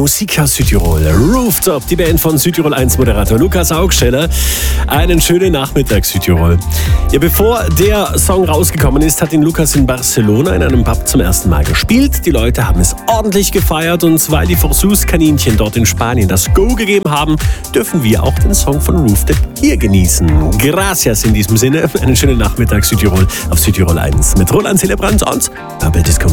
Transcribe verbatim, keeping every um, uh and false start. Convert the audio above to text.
Musik aus Südtirol. Rooftop, die Band von Südtirol eins Moderator Lukas Augsteller. Einen schönen Nachmittag, Südtirol. Ja, bevor der Song rausgekommen ist, hat ihn Lukas in Barcelona in einem Pub zum ersten Mal gespielt. Die Leute haben es ordentlich gefeiert und weil die Versuchskaninchen dort in Spanien das Go gegeben haben, dürfen wir auch den Song von Rooftop hier genießen. Gracias in diesem Sinne. Einen schönen Nachmittag, Südtirol auf Südtirol eins mit Roland Hillebrand und Bubble Disco.